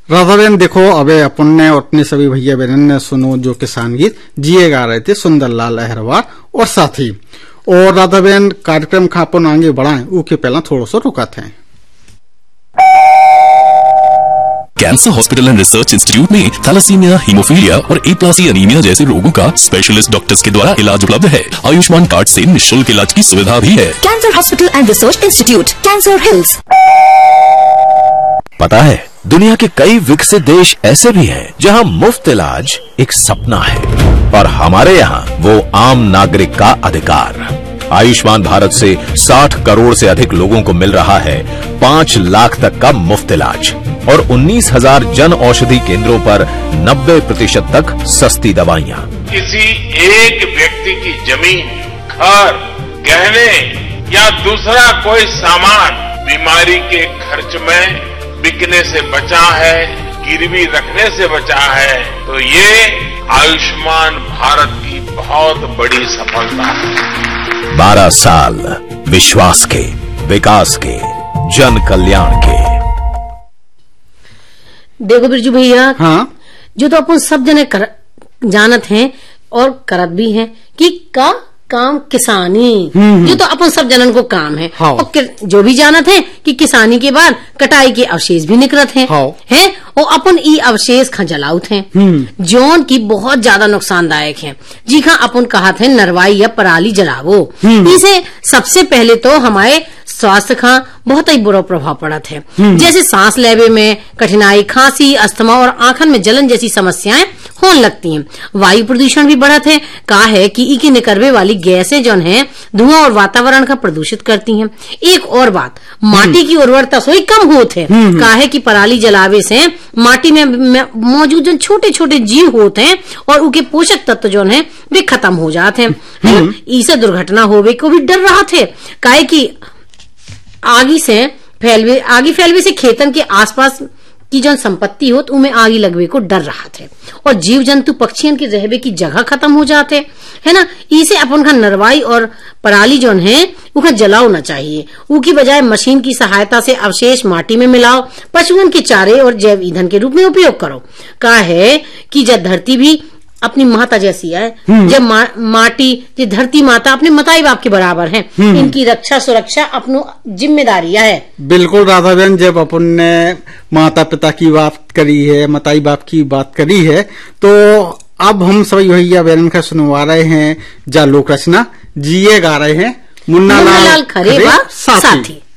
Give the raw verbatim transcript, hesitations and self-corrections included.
राधा बहन देखो, अबे अपन ने और अपने सभी भैया बहन ने सुनो जो किसान गीत जिए गा रहे थे सुंदरलाल अहरवार और साथी। और राधा बहन कार्यक्रम का अपन आगे बढ़ाएं ऊके पहला थोड़ा सा रुका थे। Cancer hospital and research institute में थैलेसीमिया, हीमोफीलिया और ए प्लस एनीमिया जैसे रोगों का स्पेशलिस्ट डॉक्टर्स के द्वारा इलाज उपलब्ध है। आयुष्मान कार्ड से निःशुल्क इलाज की सुविधा भी है। Cancer hospital and research institute, cancer hills. पता है, दुनिया के कई विकसित देश ऐसे भी हैं जहां मुफ्त इलाज एक सपना है, और हमारे यहाँ वो आम नागरिक का अधिकार। आयुष्मान भारत से साठ करोड़ से अधिक लोगों को मिल रहा है पांच लाख तक का मुफ्त इलाज, और उन्नीस हजार जन औषधि केंद्रों पर नब्बे प्रतिशत तक सस्ती दवाइयाँ। किसी एक व्यक्ति की जमीन, घर, गहने या दूसरा कोई सामान बीमारी के खर्च में बिकने से बचा है, गिरवी रखने से बचा है, तो ये आयुष्मान भारत की बहुत बड़ी सफलता है। बारह साल विश्वास के, विकास के, जन कल्याण के। देखो बिरजू भैया, हाँ, जो तो अपन सब जने कर, जानत हैं और करत भी हैं कि का काम किसानी, जो तो अपन सब जनन को काम है। हाँ। और जो भी जानत है कि किसानी के बाद कटाई के अवशेष भी निकलत हैं। हाँ। है और अपन ई अवशेष खा जलाउत हैं, जौन की बहुत ज्यादा नुकसानदायक है। जी हाँ, अपन कहा थे नरवाई या पराली जलावो, इसे सबसे पहले तो हमारे स्वास्थ्य का बहुत ही बुरा प्रभाव पड़ा है। जैसे सांस लेवे में कठिनाई, खांसी, अस्थमा और आंखन में जलन जैसी समस्याएं होने लगती हैं। वायु प्रदूषण भी बढ़त है। कहा है कि ई की निकलने वाली गैसें जो है धुआं और वातावरण का प्रदूषित करती हैं। एक और बात, माटी की उर्वरता सोई कम होती है। कहा है कि पराली जलावे से माटी में मौजूद जो छोटे छोटे जीव होते हैं और उनके पोषक तत्व जो है वे खत्म हो जाते हैं। इससे दुर्घटना होवे को भी डर रहा थे। काहे कि आगी से फैलवे आगी फैलवे से खेतन के आसपास की जो संपत्ति हो तो उनमें आगी लगवे को डर रहा थे, और जीव जंतु पक्षियों के रहवे की जगह खत्म हो जाते है ना। इसे अपन का नरवाई और पराली जो है उनका जलाओ ना चाहिए। उनकी बजाय मशीन की सहायता से अवशेष माटी में मिलाओ, पशुओं के चारे और जैव ईंधन के रूप में उपयोग करो। कहा है कि जब धरती भी अपनी माता जैसी है, जब मा, माटी ये धरती माता अपने मताई बाप के बराबर है, इनकी रक्षा सुरक्षा अपनो जिम्मेदारी है। बिल्कुल राधा बहन, जब अपन ने माता पिता की बात करी है, मताई बाप की बात करी है, तो अब हम सभी भैया बहन का सुनवा रहे हैं जा लोक रचना जिए गा रहे हैं मुन्ना लाल खरे साथी।